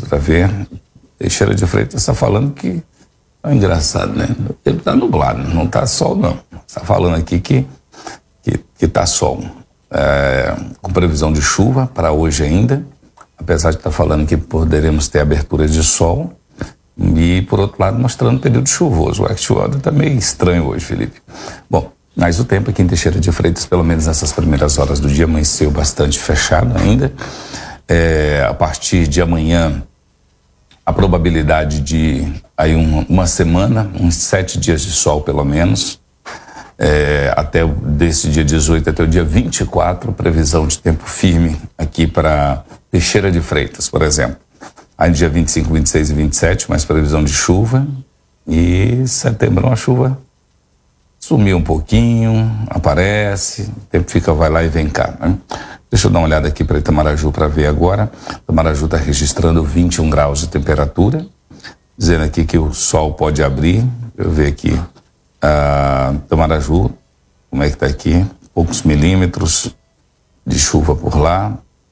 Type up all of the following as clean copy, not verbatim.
para ver. Teixeira de Freitas está falando que é engraçado, né? Ele está nublado, não está sol, não. Está falando aqui que está sol. Com previsão de chuva para hoje ainda, apesar de estar falando que poderemos ter abertura de sol. E, por outro lado, mostrando período chuvoso. O ActWeather está meio estranho hoje, Felipe. Bom, mas o tempo aqui em Teixeira de Freitas, pelo menos nessas primeiras horas do dia, amanheceu bastante fechado ainda. A partir de amanhã, a probabilidade de aí uma semana, uns 7 dias de sol pelo menos, até desse dia 18 até o dia 24, previsão de tempo firme aqui para Teixeira de Freitas, por exemplo. Aí dia 25, 26 e 27, mais previsão de chuva. E setembro uma chuva sumiu um pouquinho, aparece, o tempo fica, vai lá e vem cá, né? Deixa eu dar uma olhada aqui para Itamaraju para ver agora. Itamaraju está registrando 21 graus de temperatura, dizendo aqui que o sol pode abrir. Deixa eu ver aqui. Itamaraju, como é que está aqui? Poucos milímetros de chuva por lá.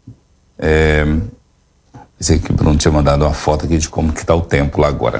Sei que o Bruno tinha mandado uma foto aqui de como que está o tempo lá agora.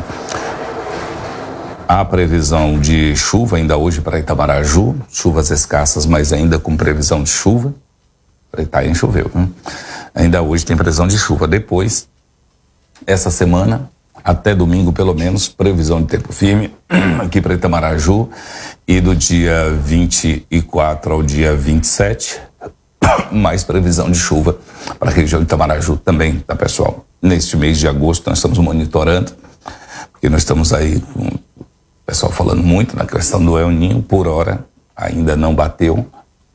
Há previsão de chuva ainda hoje para Itamaraju, chuvas escassas, mas ainda com previsão de chuva. Para Itaim choveu, né? Ainda hoje tem previsão de chuva. Depois, essa semana, até domingo pelo menos, previsão de tempo firme aqui para Itamaraju. E do dia 24 ao dia 27, mais previsão de chuva para a região de Itamaraju também, tá, pessoal? Neste mês de agosto nós estamos monitorando, porque nós estamos aí com o pessoal falando muito na questão do El Niño, por hora ainda não bateu.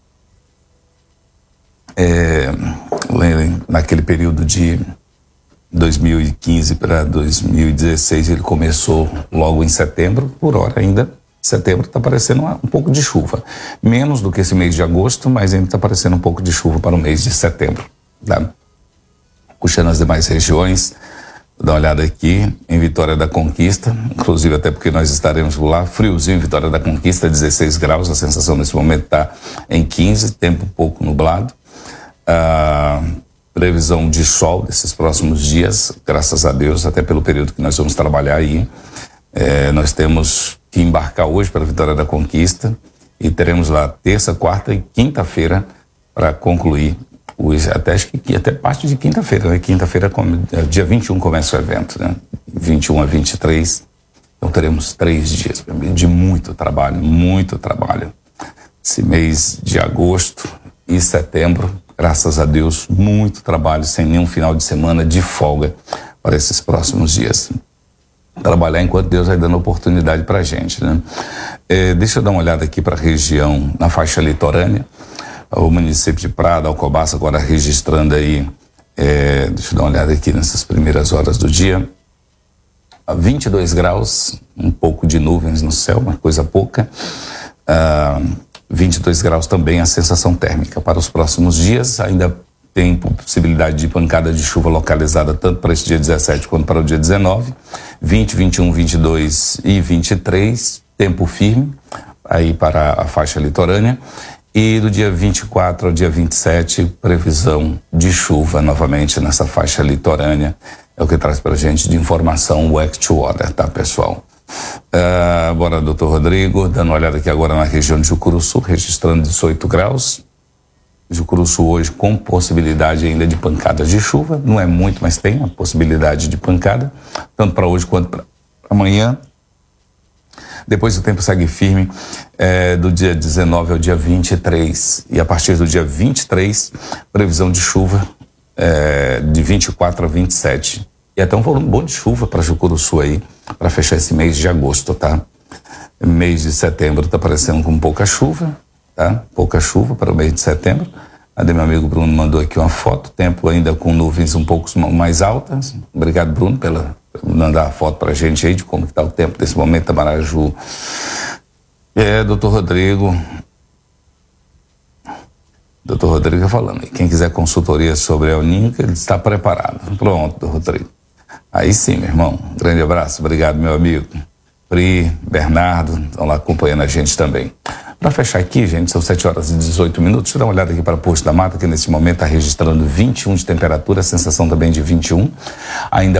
Naquele período de 2015 para 2016 ele começou logo em setembro, por hora ainda. Setembro está aparecendo um pouco de chuva. Menos do que esse mês de agosto, mas ainda está aparecendo um pouco de chuva para o mês de setembro. Tá? Puxando as demais regiões, vou dar uma olhada aqui em Vitória da Conquista, inclusive até porque nós estaremos lá, friozinho em Vitória da Conquista, 16 graus, a sensação nesse momento está em 15, tempo um pouco nublado. Previsão de sol desses próximos dias, graças a Deus, até pelo período que nós vamos trabalhar aí. Nós temos que embarcar hoje para a Vitória da Conquista e teremos lá terça, quarta e quinta-feira para concluir, acho que até parte de quinta-feira, né? Quinta-feira, dia 21 começa o evento, né? 21 a 23, então teremos 3 dias de muito trabalho, esse mês de agosto e setembro, graças a Deus, muito trabalho, sem nenhum final de semana de folga para esses próximos dias. Trabalhar enquanto Deus vai dando oportunidade para a gente, né? Deixa eu dar uma olhada aqui para a região, na faixa litorânea, o município de Prado, Alcobaça, agora registrando aí, deixa eu dar uma olhada aqui nessas primeiras horas do dia, 22 graus, um pouco de nuvens no céu, uma coisa pouca, 22 graus também a sensação térmica. Para os próximos dias, ainda tem possibilidade de pancada de chuva localizada tanto para esse dia 17 quanto para o dia 19, 20, 21, 22 e 23, tempo firme aí para a faixa litorânea. E do dia 24 ao dia 27, previsão de chuva novamente nessa faixa litorânea. É o que traz para a gente de informação o ActWeather, tá, pessoal? Bora, doutor Rodrigo, dando uma olhada aqui agora na região de Jucuruçu, registrando 18 graus. Jucuruçu hoje com possibilidade ainda de pancadas de chuva, não é muito, mas tem a possibilidade de pancada, tanto para hoje quanto para amanhã. Depois o tempo segue firme do dia 19 ao dia 23, e a partir do dia 23, previsão de chuva de 24 a 27. E até um volume bom de chuva para Jucuruçu aí, para fechar esse mês de agosto, tá? Mês de setembro está aparecendo com pouca chuva, tá? Pouca chuva para o mês de setembro. Aí meu amigo Bruno mandou aqui uma foto, tempo ainda com nuvens um pouco mais altas. Obrigado, Bruno, pela mandar a foto pra gente aí de como que tá o tempo desse momento, Itamaraju. Doutor Rodrigo falando aí, quem quiser consultoria sobre El Niño, que ele está preparado. Pronto, doutor Rodrigo. Aí sim, meu irmão, um grande abraço, obrigado, meu amigo. Pri, Bernardo, estão lá acompanhando a gente também. Para fechar aqui, gente, são 7 horas e 18 minutos. Deixa eu dar uma olhada aqui para Poço da Mata, que nesse momento está registrando 21 de temperatura, a sensação também de 21. Ainda